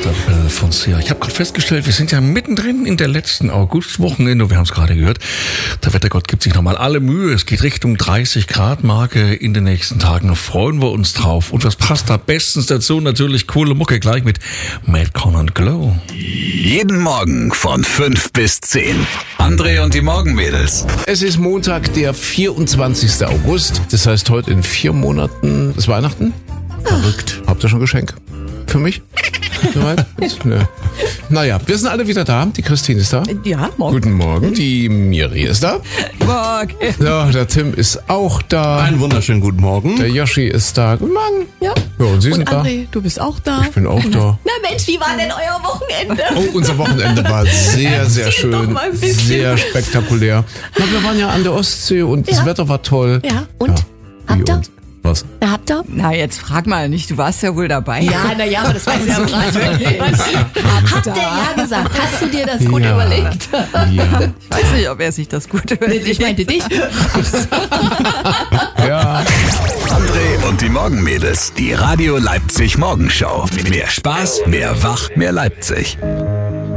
Christabel von Sia. Ich habe gerade festgestellt, wir sind ja mittendrin in der letzten Augustwochenende. Wir haben es gerade gehört. Der Wettergott gibt sich nochmal alle Mühe. Es geht Richtung 30 Grad Marke in den nächsten Tagen. Da freuen wir uns drauf. Und was passt da bestens dazu? Natürlich coole Mucke gleich mit Madcon und Glow. Jeden Morgen von 5 bis 10. André und die Morgenmädels. Es ist Montag, der 24. August. Das heißt, heute in 4 Monaten ist Weihnachten. Verrückt. Habt ihr schon Geschenk? Für mich? Soweit? Nö. Naja, wir sind alle wieder da. Die Christine ist da. Ja, morgen. Guten Morgen. Die Miri ist da. Morgen. Ja, der Tim ist auch da. Einen wunderschönen guten Morgen. Der Yoshi ist da. Guten Morgen. Ja. Ja, und Sie Und sind André, du bist auch da. da. Ich bin auch da. Na Mensch, wie war denn euer Wochenende? Oh, unser Wochenende war sehr, sehr Erzähl doch schön. mal ein bisschen. Sehr spektakulär. Na, wir waren ja an der Ostsee und das Ja. Wetter war toll. Ja, und? Wie Habt ihr? und? Was? Na, habt ihr? Na, jetzt frag mal nicht, du warst ja wohl dabei. Ja, naja, aber das weiß ja auch nicht. Habt ihr ja gesagt. Hast du dir das gut Ja. überlegt? Ja. Ich weiß nicht, ob er sich das gut überlegt. Ich meinte dich. Ja. André und die Morgenmädels. Die Radio Leipzig Morgenshow. Mehr Spaß, mehr Wach, mehr Leipzig.